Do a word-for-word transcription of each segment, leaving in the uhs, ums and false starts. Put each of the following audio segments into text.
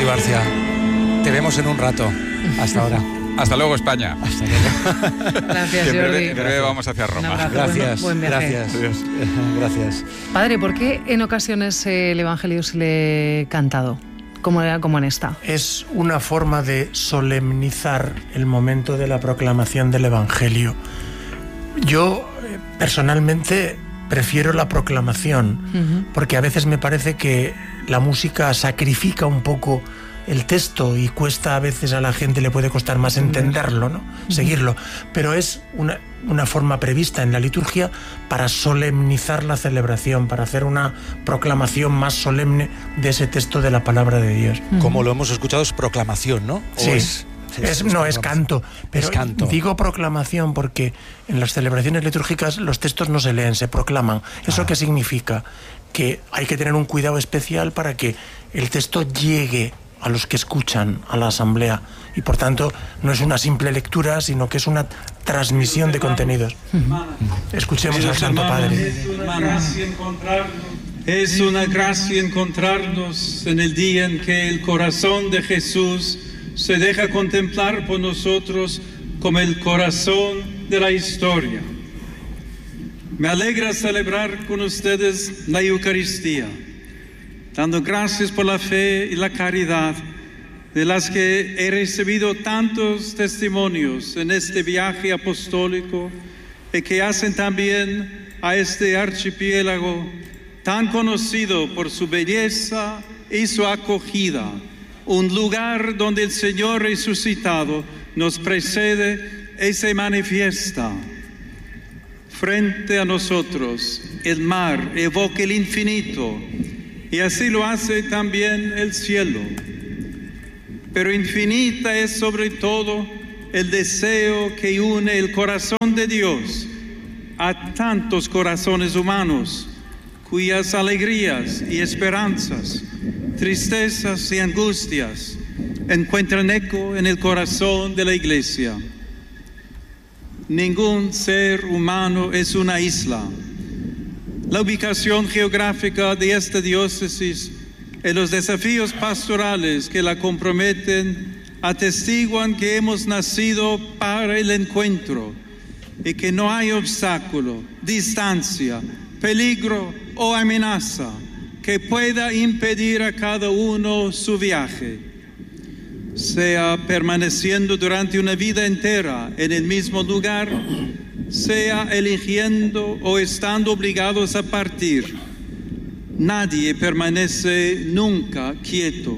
Jordi Barcia. Te vemos en un rato. Hasta ahora. Hasta luego, España. Hasta luego. Gracias, Jordi. En breve, en breve vamos hacia Roma. Un abrazo, Gracias. buen, buen viaje. Gracias. Gracias. Padre, ¿por qué en ocasiones el Evangelio se le he cantado? Como, como en esta. Es una forma de solemnizar el momento de la proclamación del Evangelio. Yo, personalmente, prefiero la proclamación, uh-huh. porque a veces me parece que la música sacrifica un poco el texto y cuesta a veces a la gente, le puede costar más entenderlo, ¿no? Uh-huh. Seguirlo. Pero es una, una forma prevista en la liturgia para solemnizar la celebración, para hacer una proclamación más solemne de ese texto de la palabra de Dios. Uh-huh. Como lo hemos escuchado, es proclamación, ¿no? Sí. Es, es, es, no, es canto. Pero es canto. Digo proclamación porque en las celebraciones litúrgicas los textos no se leen, se proclaman. ¿Eso ah. qué significa? Que hay que tener un cuidado especial para que el texto llegue a los que escuchan a la asamblea y por tanto no es una simple lectura, sino que es una transmisión de contenidos. Escuchemos al Santo Padre. Es una gracia encontrarnos, es una gracia encontrarnos en el día en que el corazón de Jesús se deja contemplar por nosotros como el corazón de la historia. Me alegra celebrar con ustedes la Eucaristía, dando gracias por la fe y la caridad de las que he recibido tantos testimonios en este viaje apostólico y que hacen también a este archipiélago tan conocido por su belleza y su acogida, un lugar donde el Señor resucitado nos precede y se manifiesta. Frente a nosotros, el mar evoca el infinito, y así lo hace también el cielo. Pero infinita es sobre todo el deseo que une el corazón de Dios a tantos corazones humanos, cuyas alegrías y esperanzas, tristezas y angustias encuentran eco en el corazón de la Iglesia. Ningún ser humano es una isla. La ubicación geográfica de esta diócesis y los desafíos pastorales que la comprometen atestiguan que hemos nacido para el encuentro y que no hay obstáculo, distancia, peligro o amenaza que pueda impedir a cada uno su viaje, sea permaneciendo durante una vida entera en el mismo lugar, sea eligiendo o estando obligados a partir. Nadie permanece nunca quieto.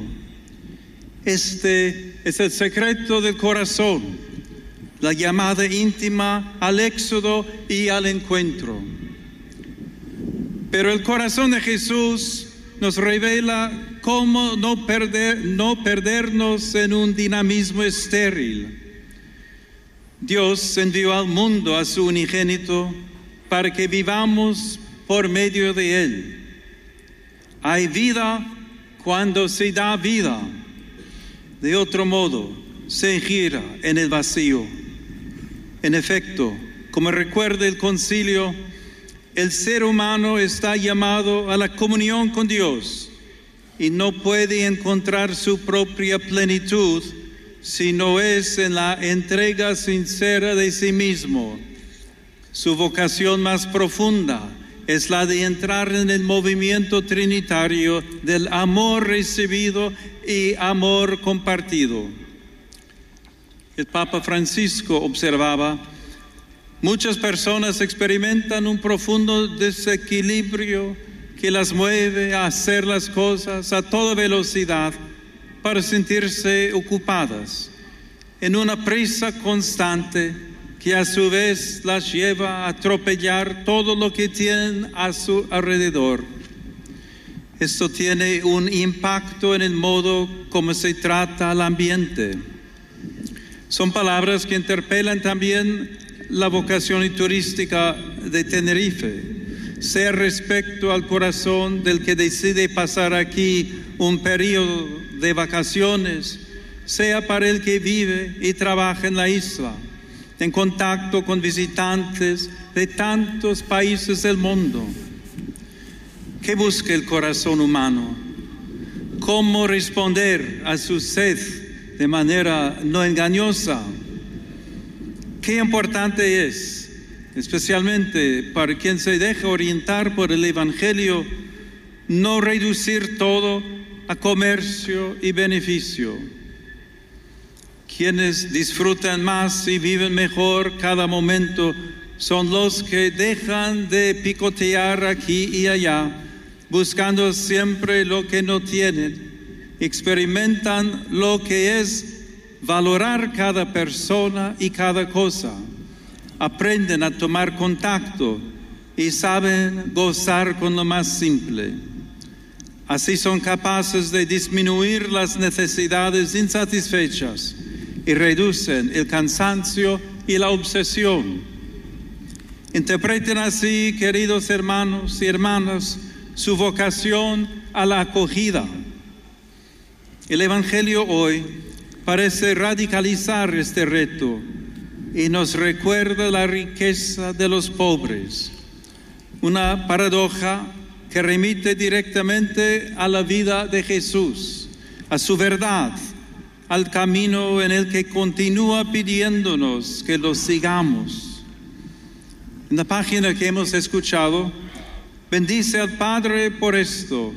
Este es el secreto del corazón, la llamada íntima al éxodo y al encuentro. Pero el corazón de Jesús nos revela cómo no perder, no perdernos en un dinamismo estéril. Dios envió al mundo a su unigénito para que vivamos por medio de Él. Hay vida cuando se da vida. De otro modo, se gira en el vacío. En efecto, como recuerda el concilio, el ser humano está llamado a la comunión con Dios y no puede encontrar su propia plenitud si no es en la entrega sincera de sí mismo. Su vocación más profunda es la de entrar en el movimiento trinitario del amor recibido y amor compartido. El Papa Francisco observaba: muchas personas experimentan un profundo desequilibrio que las mueve a hacer las cosas a toda velocidad para sentirse ocupadas, en una prisa constante que a su vez las lleva a atropellar todo lo que tienen a su alrededor. Esto tiene un impacto en el modo como se trata al ambiente. Son palabras que interpelan también la vocación turística de Tenerife, sea respecto al corazón del que decide pasar aquí un periodo de vacaciones, sea para el que vive y trabaja en la isla, en contacto con visitantes de tantos países del mundo. ¿Qué busca el corazón humano? cómo responder a su sed de manera no engañosa. Qué importante es, especialmente para quien se deja orientar por el Evangelio, no reducir todo a comercio y beneficio. Quienes disfrutan más y viven mejor cada momento son los que dejan de picotear aquí y allá, buscando siempre lo que no tienen. Experimentan lo que es valorar cada persona y cada cosa. Aprenden a tomar contacto y saben gozar con lo más simple. Así son capaces de disminuir las necesidades insatisfechas y reducen el cansancio y la obsesión. Interpreten así, queridos hermanos y hermanas, su vocación a la acogida. El Evangelio hoy parece radicalizar este reto y nos recuerda la riqueza de los pobres, una paradoja que remite directamente a la vida de Jesús, a su verdad, al camino en el que continúa pidiéndonos que lo sigamos. En la página que hemos escuchado, bendice al Padre por esto.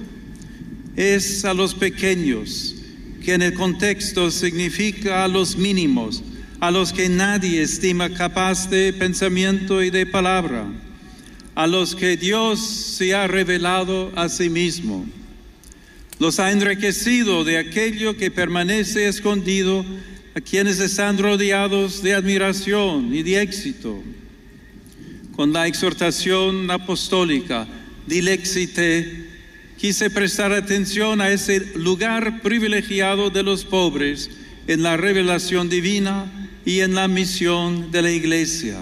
Es a los pequeños, que en el contexto significa a los mínimos, a los que nadie estima capaz de pensamiento y de palabra, a los que Dios se ha revelado a sí mismo. Los ha enriquecido de aquello que permanece escondido a quienes están rodeados de admiración y de éxito. Con la exhortación apostólica, Dilexite, quise prestar atención a ese lugar privilegiado de los pobres en la revelación divina y en la misión de la Iglesia.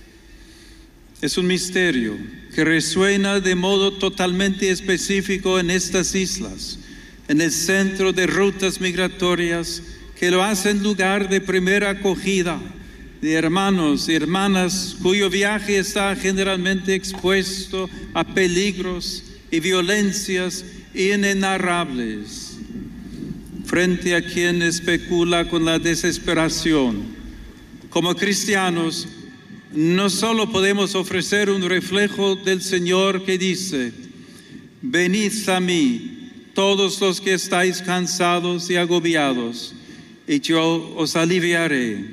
Es un misterio que resuena de modo totalmente específico en estas islas, en el centro de rutas migratorias que lo hacen lugar de primera acogida de hermanos y hermanas cuyo viaje está generalmente expuesto a peligros y violencias inenarrables. Frente a quien especula con la desesperación, como cristianos, no solo podemos ofrecer un reflejo del Señor que dice: venid a mí, todos los que estáis cansados y agobiados, y yo os aliviaré.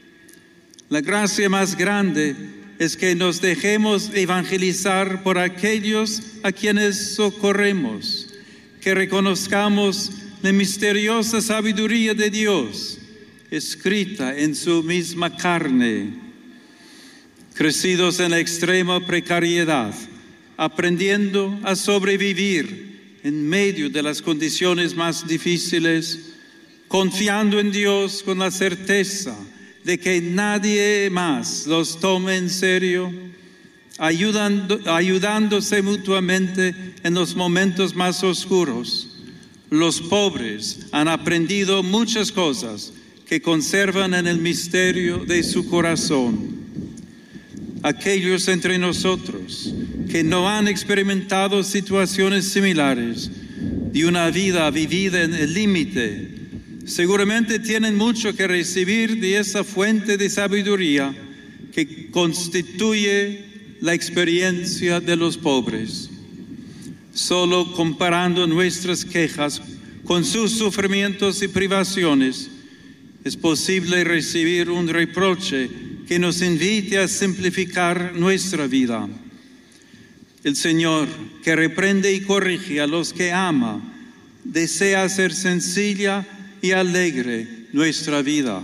La gracia más grande es que nos dejemos evangelizar por aquellos a quienes socorremos, que reconozcamos la misteriosa sabiduría de Dios, escrita en su misma carne. Crecidos en la extrema precariedad, aprendiendo a sobrevivir en medio de las condiciones más difíciles, confiando en Dios con la certeza de que nadie más los tome en serio, ayudando, ayudándose mutuamente en los momentos más oscuros. Los pobres han aprendido muchas cosas que conservan en el misterio de su corazón. Aquellos entre nosotros que no han experimentado situaciones similares de una vida vivida en el límite, seguramente tienen mucho que recibir de esa fuente de sabiduría que constituye la experiencia de los pobres. Solo comparando nuestras quejas con sus sufrimientos y privaciones, es posible recibir un reproche que nos invite a simplificar nuestra vida. El Señor, que reprende y corrige a los que ama, desea hacer sencilla y alegre nuestra vida.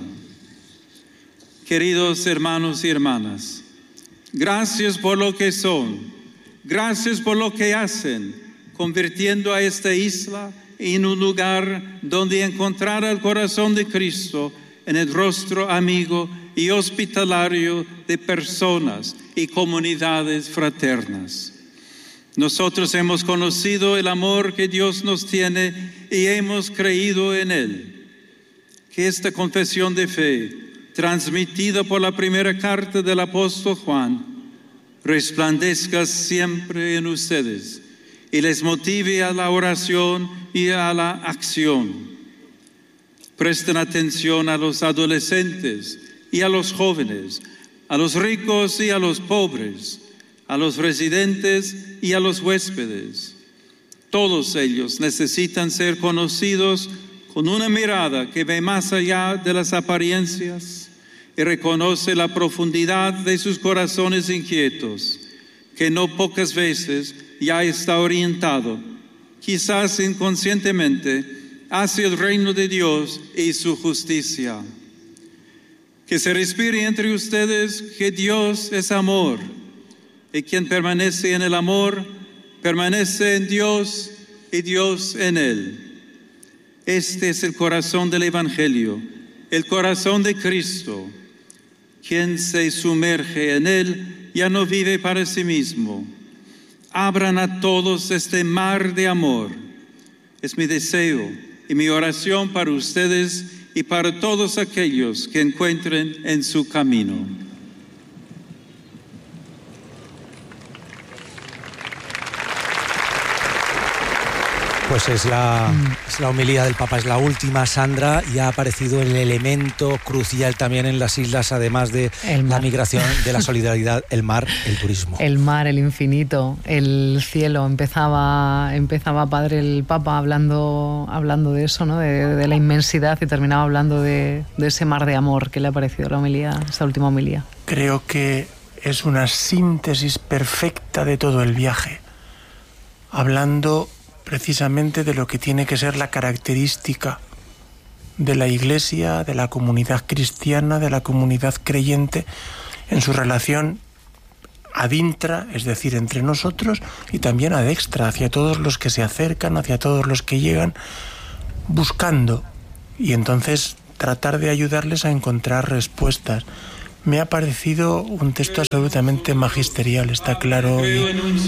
Queridos hermanos y hermanas, gracias por lo que son, gracias por lo que hacen, convirtiendo a esta isla en un lugar donde encontrar el corazón de Cristo en el rostro amigo y hospitalario de personas y comunidades fraternas. Nosotros hemos conocido el amor que Dios nos tiene y hemos creído en Él. Que esta confesión de fe, transmitida por la primera carta del apóstol Juan, resplandezca siempre en ustedes y les motive a la oración y a la acción. Presten atención a los adolescentes y a los jóvenes, a los ricos y a los pobres, a los residentes y a los huéspedes. Todos ellos necesitan ser conocidos con una mirada que ve más allá de las apariencias y reconoce la profundidad de sus corazones inquietos, que no pocas veces ya está orientado, quizás inconscientemente, hacia el reino de Dios y su justicia. Que se respire entre ustedes que Dios es amor, y quien permanece en el amor, permanece en Dios y Dios en él. Este es el corazón del Evangelio, el corazón de Cristo. Quien se sumerge en él ya no vive para sí mismo. Abran a todos este mar de amor. Es mi deseo y mi oración para ustedes y para todos aquellos que encuentren en su camino. Pues es la, es la homilía del Papa, es la última, Sandra, y ha aparecido el elemento crucial también en las islas, además de la migración, de la solidaridad, el mar, el turismo. El mar, el infinito, el cielo. Empezaba, empezaba padre el Papa hablando, hablando de eso, ¿no? de, de la inmensidad, y terminaba hablando de, de ese mar de amor. ¿Qué le ha parecido la homilía, esta última homilía? Creo que es una síntesis perfecta de todo el viaje, hablando precisamente de lo que tiene que ser la característica de la Iglesia, de la comunidad cristiana, de la comunidad creyente, en su relación ad intra, es decir, entre nosotros, y también ad extra, hacia todos los que se acercan, hacia todos los que llegan, buscando, y entonces tratar de ayudarles a encontrar respuestas. Me ha parecido un texto absolutamente magisterial, está claro, y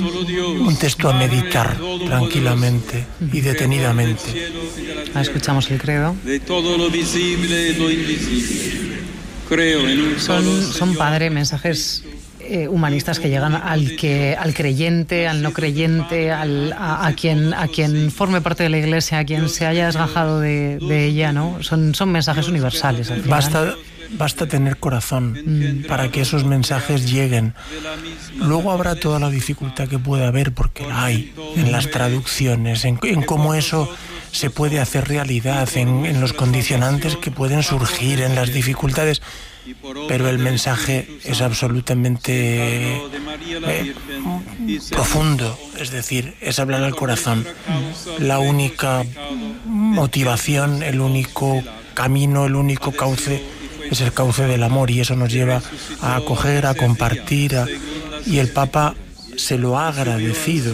un texto a meditar tranquilamente y detenidamente. Ah, escuchamos el credo. De todo lo visible y lo invisible. Creo en un solo Son, son padre, mensajes eh, humanistas que llegan al que al creyente, al no creyente, al, a, a quien a quien forme parte de la Iglesia, a quien se haya desgajado de, de ella, ¿no? Son, son mensajes universales. Al final. Basta... Basta tener corazón mm. para que esos mensajes lleguen. Luego habrá toda la dificultad que pueda haber, porque la hay en las traducciones, en, en cómo eso se puede hacer realidad, en, en los condicionantes que pueden surgir, en las dificultades. Pero el mensaje es absolutamente eh, profundo, es decir, es hablar al corazón. La única motivación, el único camino, el único cauce es el cauce del amor, y eso nos lleva a acoger, a compartir, a, y el Papa se lo ha agradecido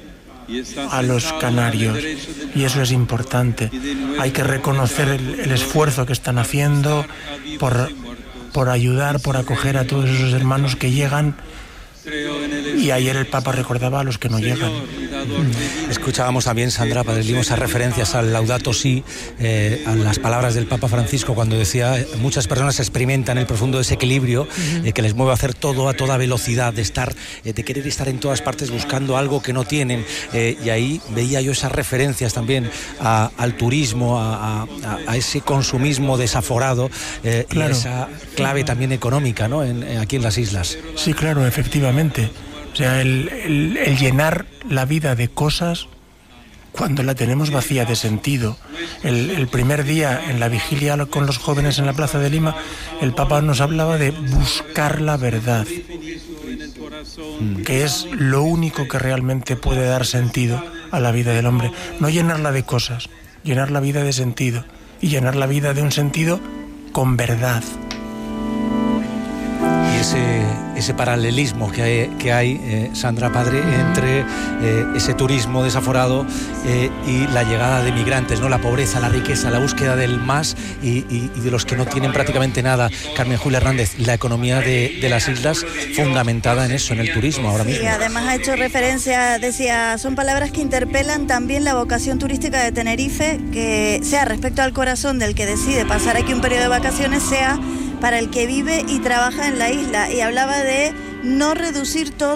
a los canarios, y eso es importante. Hay que reconocer el, el esfuerzo que están haciendo por, por ayudar, por acoger a todos esos hermanos que llegan. Y ayer el Papa recordaba a los que no llegan. Escuchábamos también, Sandra, padrísimos esas referencias al Laudato Si, eh, a las palabras del Papa Francisco cuando decía: muchas personas experimentan el profundo desequilibrio eh, que les mueve a hacer todo a toda velocidad, de estar, eh, de querer estar en todas partes buscando algo que no tienen. Eh, y ahí veía yo esas referencias también a, al turismo, a, a, a ese consumismo desaforado, eh, claro. Y a esa clave también económica, ¿no? En, en, aquí en las islas. Sí, claro, efectivamente. O sea, el, el, el llenar la vida de cosas cuando la tenemos vacía de sentido. El, el primer día en la vigilia con los jóvenes en la Plaza de Lima, el Papa nos hablaba de buscar la verdad, que es lo único que realmente puede dar sentido a la vida del hombre. No llenarla de cosas, llenar la vida de sentido, y llenar la vida de un sentido con verdad. Y ese, ese paralelismo que hay, que hay eh, Sandra, padre, entre eh, ese turismo desaforado eh, y la llegada de migrantes, ¿no? La pobreza, la riqueza, la búsqueda del más y, y, y de los que no tienen prácticamente nada. Carmen Julia Hernández, la economía de, de las islas fundamentada en eso, en el turismo ahora mismo. Y además ha hecho referencia, decía, son palabras que interpelan también la vocación turística de Tenerife, que sea respecto al corazón del que decide pasar aquí un periodo de vacaciones, sea para el que vive y trabaja en la isla. Y hablaba de no reducir todo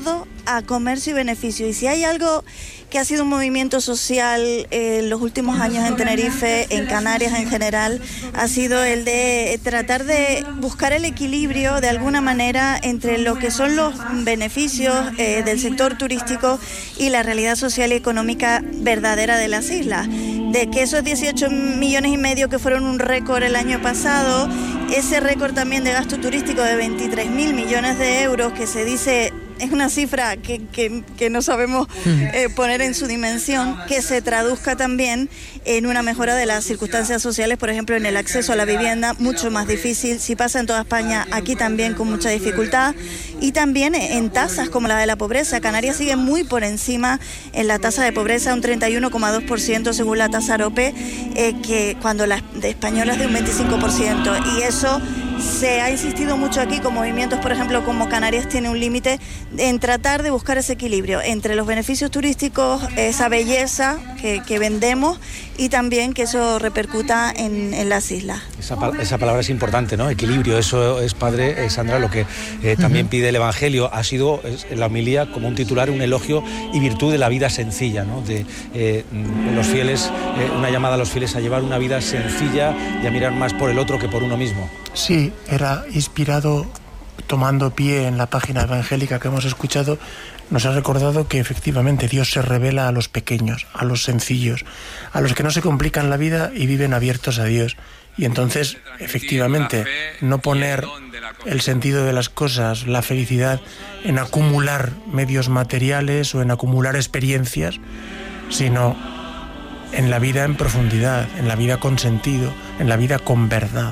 a comercio y beneficio. Y si hay algo que ha sido un movimiento social eh, en los últimos años en Tenerife, en Canarias en general, ha sido el de tratar de buscar el equilibrio de alguna manera entre lo que son los beneficios eh, del sector turístico y la realidad social y económica verdadera de las islas. De que esos dieciocho millones y medio que fueron un récord el año pasado, ese récord también de gasto turístico de veintitrés mil millones de euros que se dice es una cifra que, que, que no sabemos eh, poner en su dimensión, que se traduzca también en una mejora de las circunstancias sociales, por ejemplo, en el acceso a la vivienda, mucho más difícil. Si pasa en toda España, aquí también con mucha dificultad. Y también en tasas como la de la pobreza. Canarias sigue muy por encima en la tasa de pobreza, un treinta y uno coma dos por ciento según la tasa AROPE, eh, que cuando la de española es de un veinticinco por ciento. Y eso se ha insistido mucho aquí con movimientos, por ejemplo, como Canarias tiene un límite, en tratar de buscar ese equilibrio entre los beneficios turísticos, esa belleza que, que vendemos, y también que eso repercuta en, en las islas. Esa, esa palabra es importante, ¿no? Equilibrio. Eso es, padre eh, Sandra, lo que eh, también pide el Evangelio. Ha sido es, en la homilía como un titular, un elogio y virtud de la vida sencilla, ¿no? De eh, los fieles, eh, una llamada a los fieles a llevar una vida sencilla y a mirar más por el otro que por uno mismo. Sí, era inspirado, tomando pie en la página evangélica que hemos escuchado, nos ha recordado que efectivamente Dios se revela a los pequeños, a los sencillos, a los que no se complican la vida y viven abiertos a Dios. Y entonces, efectivamente, no poner el sentido de las cosas, la felicidad, en acumular medios materiales o en acumular experiencias, sino en la vida en profundidad, en la vida con sentido, en la vida con verdad.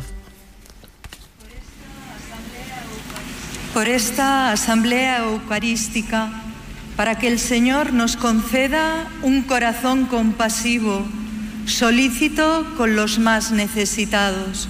Por esta asamblea eucarística, para que el Señor nos conceda un corazón compasivo, solícito con los más necesitados.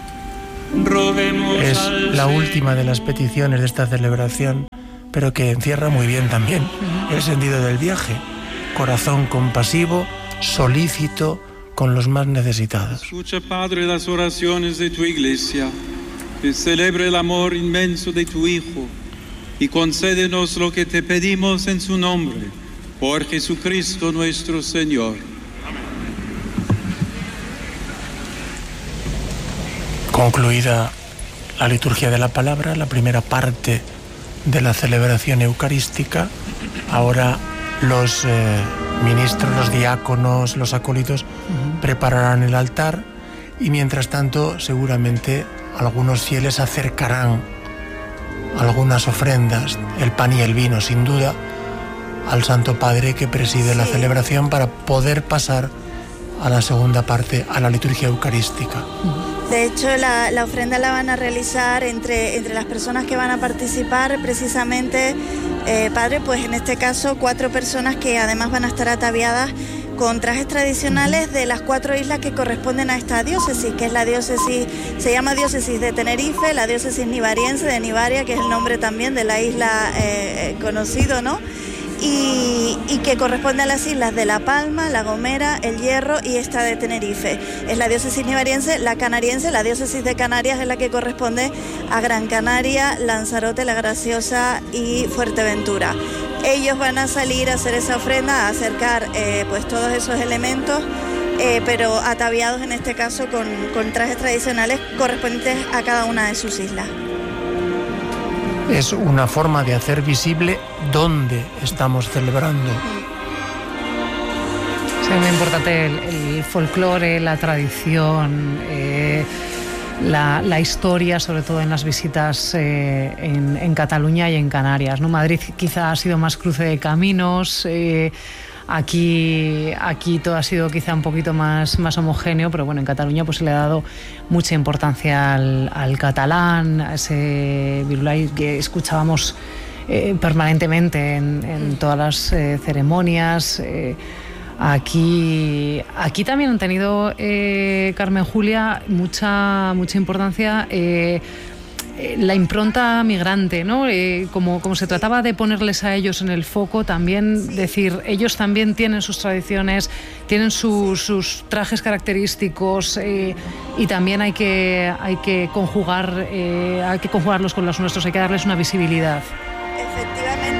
Es la última de las peticiones de esta celebración, pero que encierra muy bien también el sentido del viaje. Corazón compasivo, solícito con los más necesitados. Escucha, Padre, las oraciones de tu Iglesia, que celebre el amor inmenso de tu Hijo, y concédenos lo que te pedimos en su nombre, por Jesucristo nuestro Señor. Concluida la liturgia de la palabra, la primera parte de la celebración eucarística, ahora los eh, ministros, los diáconos, los acólitos uh-huh. prepararán el altar, y mientras tanto seguramente algunos fieles acercarán algunas ofrendas, el pan y el vino, sin duda, al Santo Padre que preside sí. la celebración, para poder pasar a la segunda parte, a la liturgia eucarística. De hecho, la, la ofrenda la van a realizar entre, entre las personas que van a participar, precisamente, eh, Padre, pues en este caso cuatro personas que además van a estar ataviadas con trajes tradicionales de las cuatro islas que corresponden a esta diócesis, que es la diócesis, se llama diócesis de Tenerife, la diócesis nivariense de Nivaria, que es el nombre también de la isla eh, conocido, ¿no? Y, y que corresponde a las islas de La Palma, La Gomera, El Hierro y esta de Tenerife. Es la diócesis nivariense, la canariense, la diócesis de Canarias es la que corresponde a Gran Canaria, Lanzarote, La Graciosa y Fuerteventura. Ellos van a salir a hacer esa ofrenda, a acercar eh, pues todos esos elementos, eh, pero ataviados en este caso con, con trajes tradicionales correspondientes a cada una de sus islas. Es una forma de hacer visible dónde estamos celebrando. Sí, es muy importante el, el folclore, la tradición, eh, la, la historia, sobre todo en las visitas eh, en, en Cataluña y en Canarias, ¿no? Madrid quizá ha sido más cruce de caminos. Eh, Aquí, aquí todo ha sido quizá un poquito más, más homogéneo, pero bueno, en Cataluña pues se le ha dado mucha importancia al, al catalán, a ese virulai que escuchábamos eh, permanentemente en, en todas las eh, ceremonias. Eh, aquí, aquí también han tenido, eh, Carmen, Julia, mucha, mucha importancia eh, la impronta migrante, ¿no? Eh, como, como se trataba de ponerles a ellos en el foco, también decir, ellos también tienen sus tradiciones, tienen su, sus trajes característicos eh, y también hay que, hay que conjugar, eh, hay que conjugarlos con los nuestros, hay que darles una visibilidad. Efectivamente.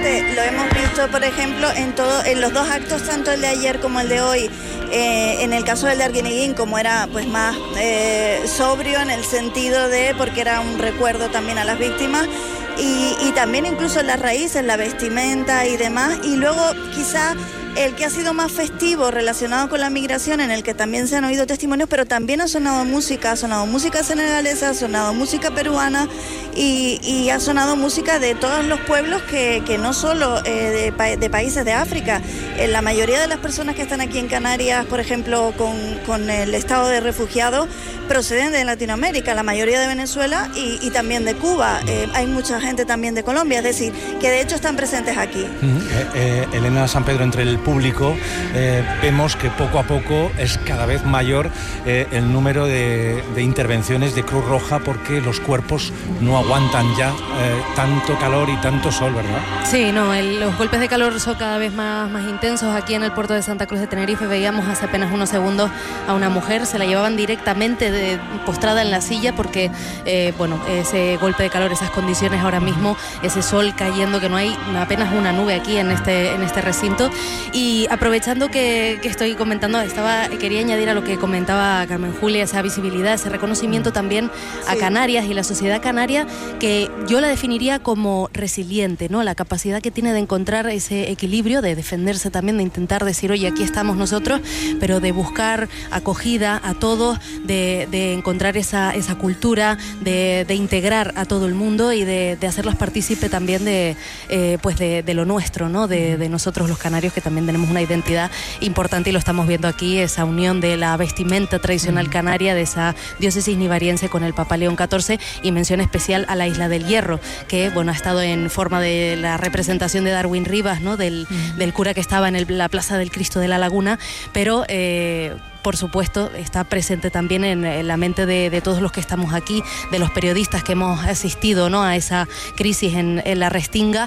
efectivamente, lo hemos visto, por ejemplo, en todo, en los dos actos, tanto el de ayer como el de hoy. Eh, en el caso del de Arguineguín, como era pues más eh, sobrio en el sentido de, porque era un recuerdo también a las víctimas, y, y también incluso en las raíces, la vestimenta y demás, y luego quizá el que ha sido más festivo relacionado con la migración, en el que también se han oído testimonios, pero también ha sonado música, ha sonado música senegalesa, ha sonado música peruana y, y ha sonado música de todos los pueblos que, que no solo eh, de, de países de África. Eh, la mayoría de las personas que están aquí en Canarias, por ejemplo, con, con el estado de refugiados, proceden de Latinoamérica, la mayoría de Venezuela y, y también de Cuba. Eh, hay mucha gente también de Colombia, es decir, que de hecho están presentes aquí. Uh-huh. eh, eh, Elena San Pedro, entre el público eh, vemos que poco a poco es cada vez mayor eh, el número de, de intervenciones de Cruz Roja, porque los cuerpos no aguantan ya eh, tanto calor y tanto sol, ¿verdad? Sí, no, el, los golpes de calor son cada vez más, más intensos. Aquí en el puerto de Santa Cruz de Tenerife veíamos hace apenas unos segundos a una mujer, se la llevaban directamente de, postrada en la silla porque, eh, bueno, ese golpe de calor, esas condiciones ahora mismo, ese sol cayendo, que no hay apenas una nube aquí en este, en este recinto. Y aprovechando que, que estoy comentando, estaba, quería añadir a lo que comentaba Carmen Julia, esa visibilidad, ese reconocimiento también a sí. Canarias y la sociedad canaria, que yo la definiría como resiliente, ¿no? La capacidad que tiene de encontrar ese equilibrio, de defenderse también, de intentar decir, oye, aquí estamos nosotros, pero de buscar acogida a todos, de, de encontrar esa, esa cultura, de, de integrar a todo el mundo y de, de hacerlos partícipe también de, eh, pues de, de lo nuestro, ¿no? De, de nosotros los canarios, que también tenemos una identidad importante y lo estamos viendo aquí, esa unión de la vestimenta tradicional canaria, de esa diócesis nivariense con el Papa León catorce, y mención especial a la Isla del Hierro, que bueno, ha estado en forma de la representación de Darwin Rivas, ¿no? Del, uh-huh. del cura que estaba en el, la Plaza del Cristo de la Laguna, pero eh, por supuesto, está presente también en, en la mente de, de todos los que estamos aquí, de los periodistas que hemos asistido, ¿no? A esa crisis en, en la Restinga,